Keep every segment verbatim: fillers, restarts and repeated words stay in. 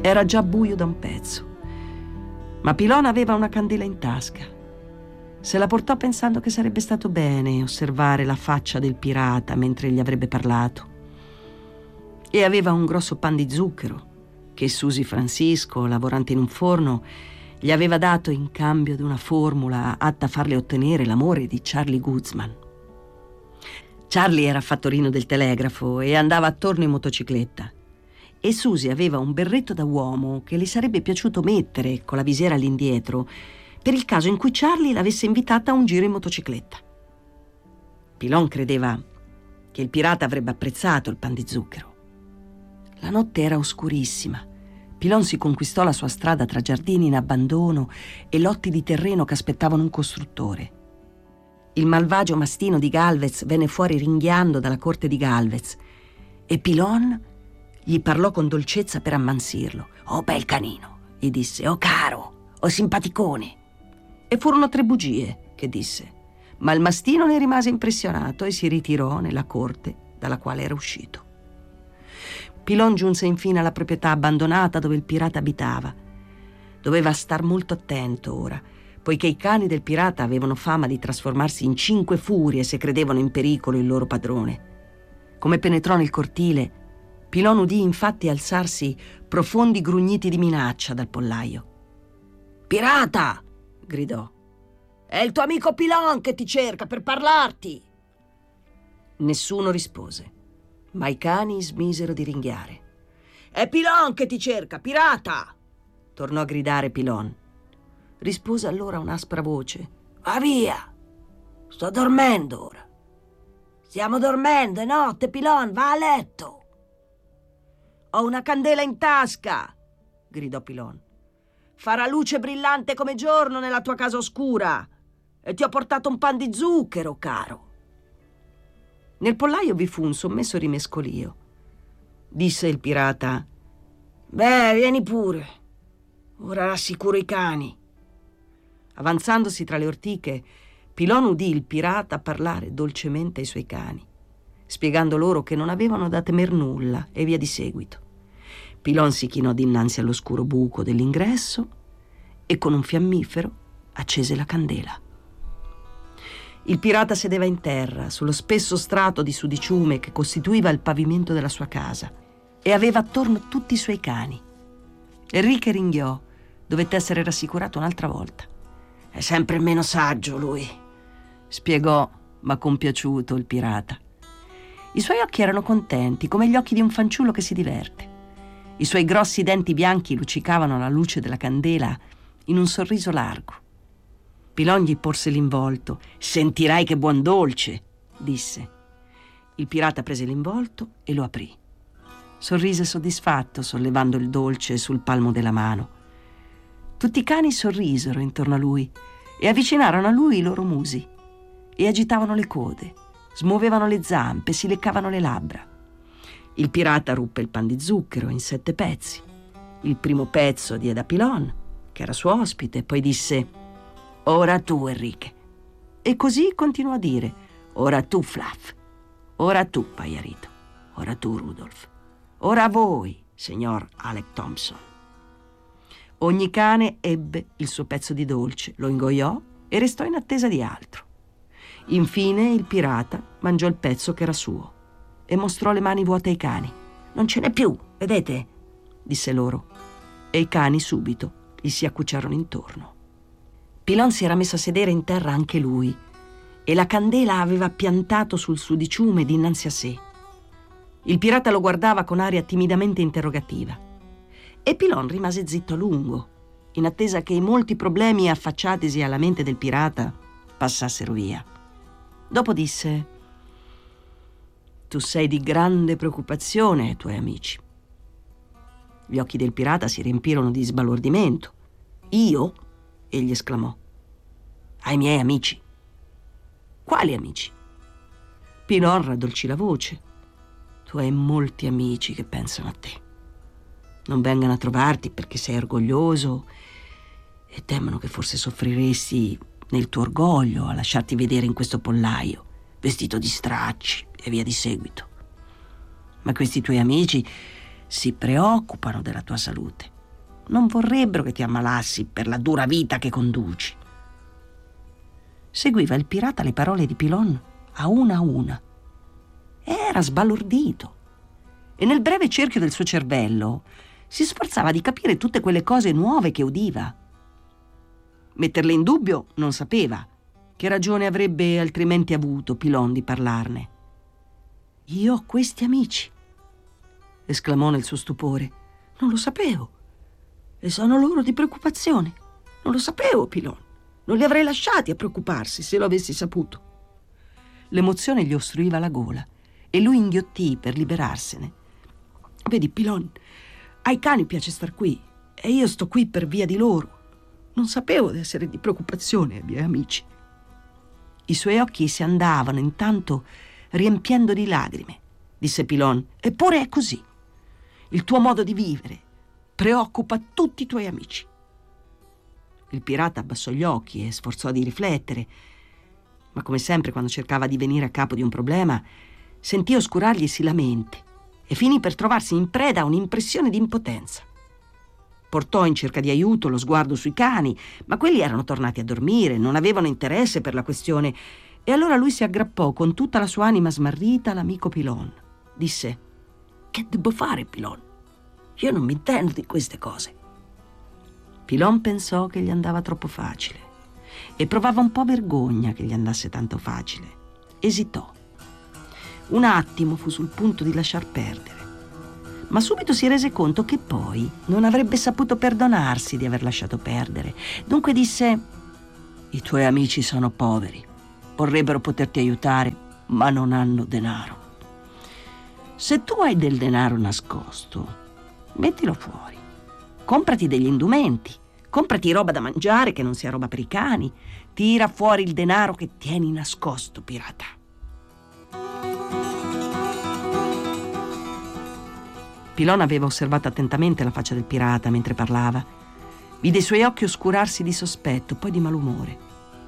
Era già buio da un pezzo, ma Pilon aveva una candela in tasca. Se la portò pensando che sarebbe stato bene osservare la faccia del pirata mentre gli avrebbe parlato. E aveva un grosso pan di zucchero che Susy Francisco, lavorante in un forno, gli aveva dato in cambio di una formula atta a farle ottenere l'amore di Charlie Guzman. Charlie era fattorino del telegrafo e andava attorno in motocicletta, e Susy aveva un berretto da uomo che le sarebbe piaciuto mettere con la visiera all'indietro per il caso in cui Charlie l'avesse invitata a un giro in motocicletta. Pilon credeva che il pirata avrebbe apprezzato il pan di zucchero. La notte era oscurissima. Pilon si conquistò la sua strada tra giardini in abbandono e lotti di terreno che aspettavano un costruttore. Il malvagio mastino di Galvez venne fuori ringhiando dalla corte di Galvez e Pilon gli parlò con dolcezza per ammansirlo. «Oh bel canino», gli disse, «oh caro, oh simpaticone». E furono tre bugie che disse, ma il mastino ne rimase impressionato e si ritirò nella corte dalla quale era uscito. Pilon giunse infine alla proprietà abbandonata dove il pirata abitava. Doveva star molto attento ora, poiché i cani del pirata avevano fama di trasformarsi in cinque furie se credevano in pericolo il loro padrone. Come penetrò nel cortile, Pilon udì infatti alzarsi profondi grugniti di minaccia dal pollaio. «Pirata!» gridò. «È il tuo amico Pilon che ti cerca per parlarti!» Nessuno rispose, ma i cani smisero di ringhiare. «È Pilon che ti cerca, pirata!» tornò a gridare Pilon. Rispose allora un'aspra voce. «Va via! Sto dormendo ora!» «Stiamo dormendo, è notte, Pilon, va a letto!» «Ho una candela in tasca!» gridò Pilon. «Farà luce brillante come giorno nella tua casa oscura! E ti ho portato un pan di zucchero, caro!» Nel pollaio vi fu un sommesso rimescolio. Disse il pirata: «Beh, vieni pure. Ora rassicuro i cani». Avanzandosi tra le ortiche, Pilon udì il pirata parlare dolcemente ai suoi cani, spiegando loro che non avevano da temer nulla e via di seguito. Pilon si chinò dinanzi all'oscuro buco dell'ingresso e con un fiammifero accese la candela. Il pirata sedeva in terra, sullo spesso strato di sudiciume che costituiva il pavimento della sua casa, e aveva attorno tutti i suoi cani. Enrique ringhiò, dovette essere rassicurato un'altra volta. «È sempre meno saggio lui», spiegò, ma compiaciuto, il pirata. I suoi occhi erano contenti, come gli occhi di un fanciullo che si diverte. I suoi grossi denti bianchi luccicavano alla luce della candela in un sorriso largo. Pilon gli porse l'involto. «Sentirai che buon dolce», disse. Il pirata prese l'involto e lo aprì. Sorrise soddisfatto, sollevando il dolce sul palmo della mano. Tutti i cani sorrisero intorno a lui e avvicinarono a lui i loro musi e agitavano le code, smuovevano le zampe, si leccavano le labbra. Il pirata ruppe il pan di zucchero in sette pezzi. Il primo pezzo diede a Pilon, che era suo ospite, poi disse: «Ora tu, Enrique». E così continuò a dire: «Ora tu, Fluff. Ora tu, Pagliarito. Ora tu, Rudolph. Ora voi, signor Alec Thompson». Ogni cane ebbe il suo pezzo di dolce, lo ingoiò e restò in attesa di altro. Infine il pirata mangiò il pezzo che era suo e mostrò le mani vuote ai cani. «Non ce n'è più, vedete?» disse loro. E i cani subito gli si accucciarono intorno. Pilon si era messo a sedere in terra anche lui e la candela aveva piantato sul sudiciume dinanzi a sé. Il pirata lo guardava con aria timidamente interrogativa e Pilon rimase zitto a lungo, in attesa che i molti problemi affacciatisi alla mente del pirata passassero via. Dopo disse: «Tu sei di grande preoccupazione ai tuoi amici». Gli occhi del pirata si riempirono di sbalordimento. «Io?» egli esclamò. «Ai miei amici». «Quali amici?» Pilon raddolcì la voce. «Tu hai molti amici che pensano a te. Non vengano a trovarti perché sei orgoglioso e temono che forse soffriresti nel tuo orgoglio a lasciarti vedere in questo pollaio, vestito di stracci e via di seguito. Ma questi tuoi amici si preoccupano della tua salute Non vorrebbero che ti ammalassi per la dura vita che conduci. Seguiva il pirata le parole di Pilon a una a una. Era sbalordito e nel breve cerchio del suo cervello si sforzava di capire tutte quelle cose nuove che udiva. Metterle in dubbio non sapeva. Che ragione avrebbe altrimenti avuto Pilon di parlarne? «Io ho questi amici», esclamò nel suo stupore. «Non lo sapevo. E sono loro di preoccupazione. Non lo sapevo, Pilon. Non li avrei lasciati a preoccuparsi se lo avessi saputo». L'emozione gli ostruiva la gola e lui inghiottì per liberarsene. «Vedi, Pilon, ai cani piace star qui e io sto qui per via di loro. Non sapevo di essere di preoccupazione ai miei amici». I suoi occhi si andavano intanto riempiendo di lacrime, disse Pilon. «Eppure è così. Il tuo modo di vivere preoccupa tutti i tuoi amici». Il pirata abbassò gli occhi e sforzò di riflettere, ma come sempre quando cercava di venire a capo di un problema sentì oscurarglisi la mente e finì per trovarsi in preda a un'impressione di impotenza. Portò in cerca di aiuto lo sguardo sui cani, ma quelli erano tornati a dormire, non avevano interesse per la questione, e allora lui si aggrappò con tutta la sua anima smarrita all'amico Pilon. Disse: «Che devo fare, Pilon? Io non mi intendo di queste cose». Pilon pensò che gli andava troppo facile e provava un po' vergogna che gli andasse tanto facile. Esitò. Un attimo fu sul punto di lasciar perdere, ma subito si rese conto che poi non avrebbe saputo perdonarsi di aver lasciato perdere. Dunque disse: «I tuoi amici sono poveri, vorrebbero poterti aiutare, ma non hanno denaro. Se tu hai del denaro nascosto, mettilo fuori. Comprati degli indumenti, comprati roba da mangiare che non sia roba per i cani. Tira fuori il denaro che tieni nascosto, pirata». Pilon aveva osservato attentamente la faccia del pirata mentre parlava. Vide i suoi occhi oscurarsi di sospetto, poi di malumore.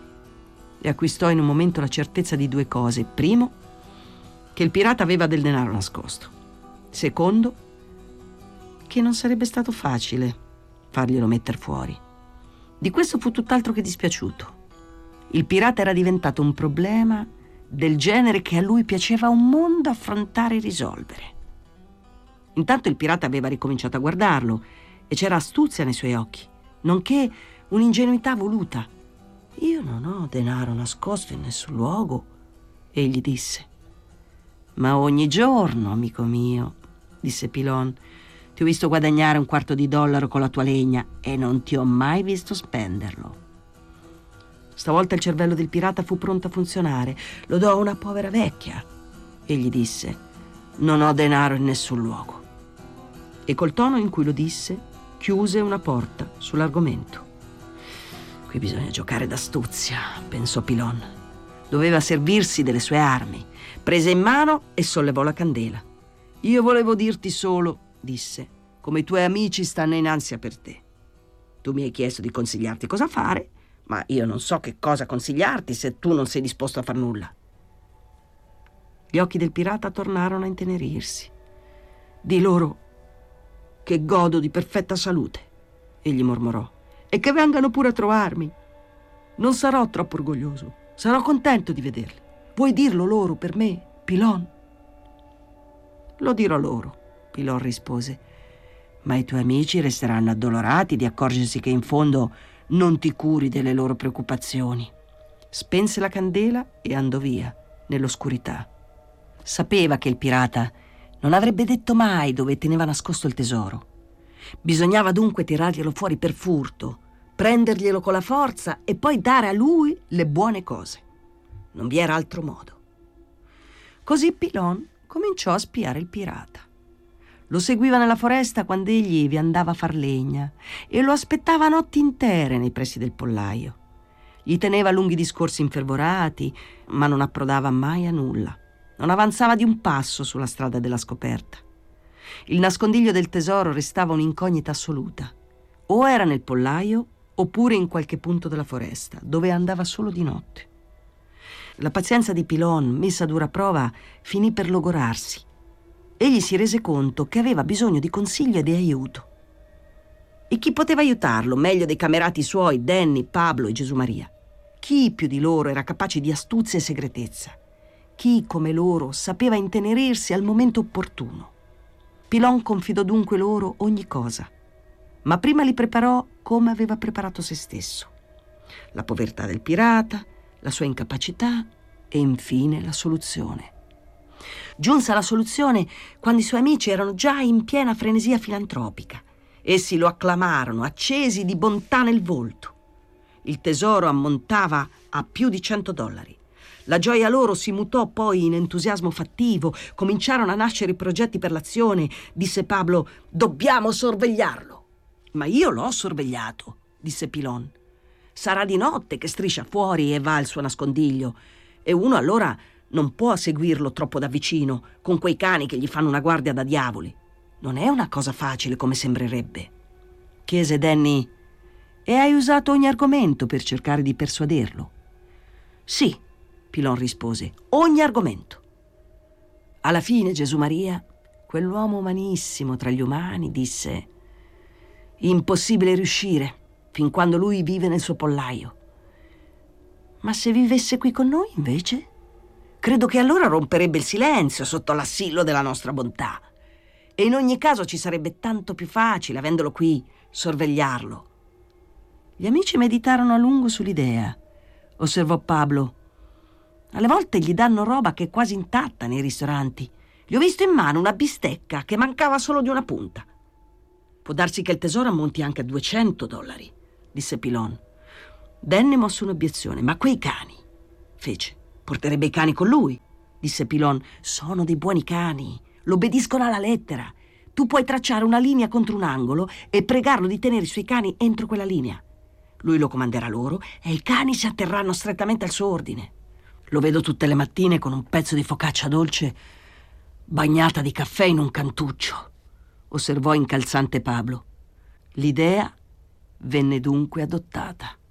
E acquistò in un momento la certezza di due cose. Primo, che il pirata aveva del denaro nascosto. Secondo, che non sarebbe stato facile farglielo metter fuori. Di questo fu tutt'altro che dispiaciuto. Il pirata era diventato un problema del genere che a lui piaceva un mondo affrontare e risolvere. Intanto il pirata aveva ricominciato a guardarlo e c'era astuzia nei suoi occhi, nonché un'ingenuità voluta. «Io non ho denaro nascosto in nessun luogo», egli disse. «Ma ogni giorno, amico mio», disse Pilon, «ti ho visto guadagnare un quarto di dollaro con la tua legna e non ti ho mai visto spenderlo». Stavolta il cervello del pirata fu pronto a funzionare. «Lo do a una povera vecchia», egli disse. «Non ho denaro in nessun luogo». E col tono in cui lo disse, chiuse una porta sull'argomento. «Qui bisogna giocare d'astuzia», pensò Pilon. Doveva servirsi delle sue armi. Prese in mano e sollevò la candela. «Io volevo dirti solo», disse, «come i tuoi amici stanno in ansia per te. Tu mi hai chiesto di consigliarti cosa fare, ma io non so che cosa consigliarti se tu non sei disposto a far nulla». Gli occhi del pirata tornarono a intenerirsi. «Di loro che godo di perfetta salute», egli mormorò, «e che vengano pure a trovarmi. Non sarò troppo orgoglioso, sarò contento di vederli. Vuoi dirlo loro per me, Pilon?» «Lo dirò loro», Pilon rispose, «ma i tuoi amici resteranno addolorati di accorgersi che in fondo non ti curi delle loro preoccupazioni». Spense la candela e andò via nell'oscurità. Sapeva che il pirata non avrebbe detto mai dove teneva nascosto il tesoro. Bisognava dunque tirarglielo fuori per furto, prenderglielo con la forza e poi dare a lui le buone cose. Non vi era altro modo. Così Pilon cominciò a spiare il pirata. Lo seguiva nella foresta quando egli vi andava a far legna e lo aspettava notti intere nei pressi del pollaio. Gli teneva lunghi discorsi infervorati, ma non approdava mai a nulla. Non avanzava di un passo sulla strada della scoperta. Il nascondiglio del tesoro restava un'incognita assoluta. O era nel pollaio oppure in qualche punto della foresta, dove andava solo di notte. La pazienza di Pilon, messa a dura prova, finì per logorarsi. Egli si rese conto che aveva bisogno di consiglio e di aiuto. E chi poteva aiutarlo meglio dei camerati suoi, Danny, Pablo e Gesù Maria? Chi più di loro era capace di astuzia e segretezza? Chi, come loro, sapeva intenerirsi al momento opportuno? Pilon confidò dunque loro ogni cosa, ma prima li preparò come aveva preparato se stesso. La povertà del pirata, la sua incapacità e infine la soluzione. Giunse alla soluzione quando i suoi amici erano già in piena frenesia filantropica. Essi lo acclamarono, accesi di bontà nel volto. Il tesoro ammontava a più di cento dollari. La gioia loro si mutò poi in entusiasmo fattivo. Cominciarono a nascere i progetti per l'azione. Disse Pablo: «Dobbiamo sorvegliarlo». «Ma io l'ho sorvegliato», disse Pilon. «Sarà di notte che striscia fuori e va al suo nascondiglio. E uno allora non può seguirlo troppo da vicino, con quei cani che gli fanno una guardia da diavoli. Non è una cosa facile come sembrerebbe». Chiese Danny: «E hai usato ogni argomento per cercare di persuaderlo?» «Sì», Pilon rispose, «ogni argomento». Alla fine Gesù Maria, quell'uomo umanissimo tra gli umani, disse: «Impossibile riuscire fin quando lui vive nel suo pollaio. Ma se vivesse qui con noi, invece? Credo che allora romperebbe il silenzio sotto l'assillo della nostra bontà. E in ogni caso ci sarebbe tanto più facile, avendolo qui, sorvegliarlo». Gli amici meditarono a lungo sull'idea. Osservò Pablo: «Alle volte gli danno roba che è quasi intatta nei ristoranti. Gli ho visto in mano una bistecca che mancava solo di una punta». «Può darsi che il tesoro ammonti anche a duecento dollari», disse Pilon. Danny mosse un'obiezione. «Ma quei cani?» Fece. «Porterebbe i cani con lui», disse Pilon. «Sono dei buoni cani, lo obbediscono alla lettera. Tu puoi tracciare una linea contro un angolo e pregarlo di tenere i suoi cani entro quella linea. Lui lo comanderà loro e i cani si atterranno strettamente al suo ordine. Lo vedo tutte le mattine con un pezzo di focaccia dolce bagnata di caffè in un cantuccio», osservò incalzante Pablo. L'idea venne dunque adottata.